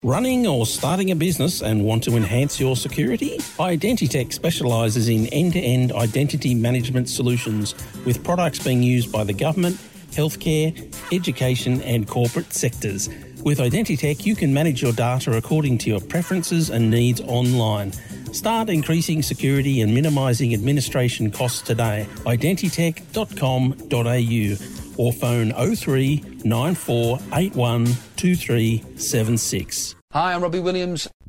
Running or starting a business and want to enhance your security? Identitech specialises in end-to-end identity management solutions with products being used by the government, healthcare, education and corporate sectors. With Identitech, you can manage your data according to your preferences and needs online. Start increasing security and minimising administration costs today. Identitech.com.au or phone 03 9481 2376. Hi, I'm Robbie Williams.